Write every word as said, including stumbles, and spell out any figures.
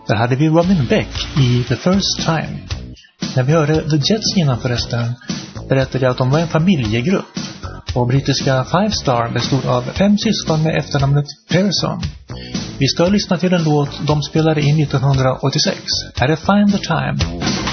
Där hade vi Robin Beck i The First Time. När vi hörde The Jets innan förresten berättade jag att de var en familjegrupp. Och brittiska Five Star bestod av fem syskon med efternamnet Pearson. Vi ska lyssna till en låt de spelade in nittonhundraåttiosex. Här är Find the Time.